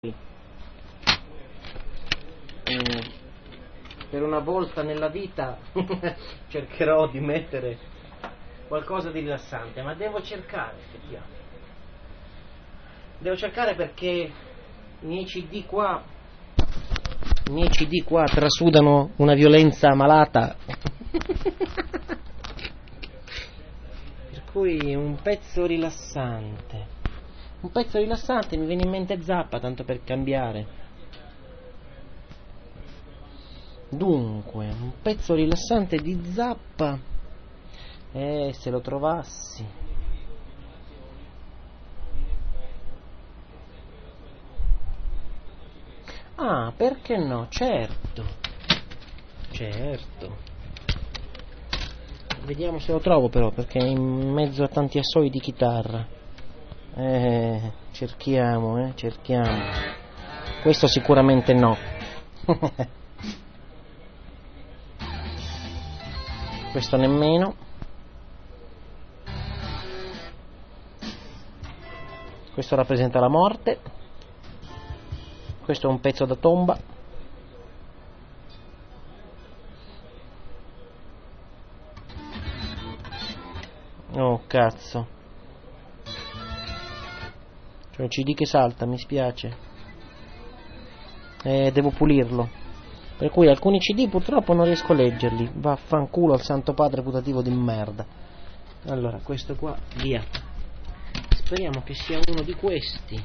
Per una volta nella vita cercherò di mettere qualcosa di rilassante, ma devo cercare effettivamente. Devo cercare perché i miei CD qua trasudano una violenza malata. Per cui un pezzo rilassante mi viene in mente Zappa, tanto per cambiare. Dunque, un pezzo rilassante di Zappa, se lo trovassi. Ah, perché no? Certo. Vediamo se lo trovo però, perché è in mezzo a tanti assoli di chitarra. Cerchiamo. Questo sicuramente no. Questo nemmeno. Questo rappresenta la morte. Questo è un pezzo da tomba. Oh cazzo. C'è un CD che salta, mi spiace. Devo pulirlo. Per cui alcuni CD purtroppo non riesco a leggerli. Vaffanculo al santo padre putativo di merda. Allora, questo qua, via. Speriamo che sia uno di questi.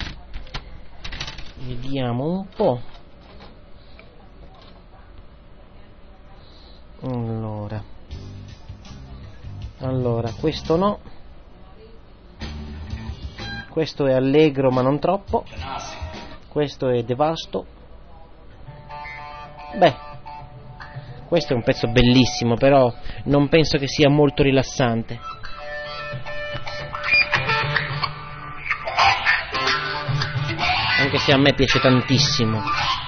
Vediamo un po'. Allora, questo no. Questo è allegro ma non troppo. Questo è devasto. Beh, questo è un pezzo bellissimo, però non penso che sia molto rilassante. Anche se a me piace tantissimo.